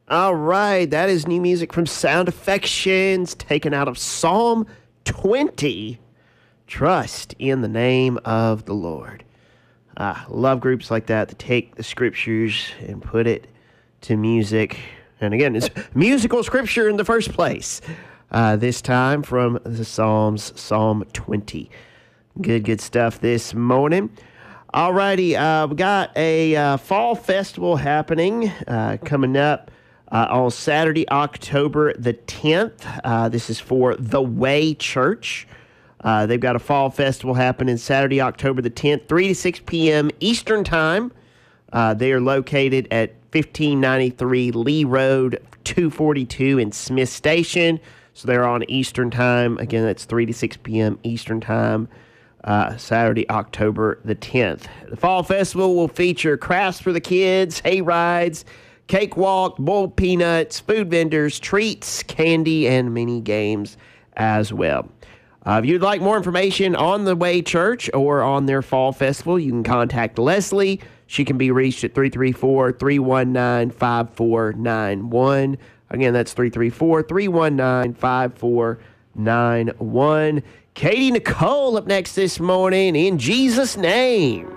All right, that is new music from Sound Affections, taken out of Psalm 20. Trust in the name of the Lord. Love groups like that take the scriptures and put it to music. And again, it's musical scripture in the first place. This time from the Psalms, Psalm 20. Good stuff this morning. Alrighty, we got a fall festival happening coming up on Saturday, October the 10th. This is for The Way Church. They've got a fall festival happening Saturday, October the 10th, 3 to 6 p.m. Eastern Time. They are located at 1593 Lee Road, 242 in Smith Station. So they're on Eastern Time. Again, that's 3 to 6 p.m. Eastern Time, Saturday, October the 10th. The Fall Festival will feature crafts for the kids, hay rides, cakewalk, boiled peanuts, food vendors, treats, candy, and mini games as well. If you'd like more information on The Way Church or on their Fall Festival, you can contact Leslie. She can be reached at 334-319-5491. Again, that's 334-319-5491. Katie Nicole up next this morning, in Jesus' name.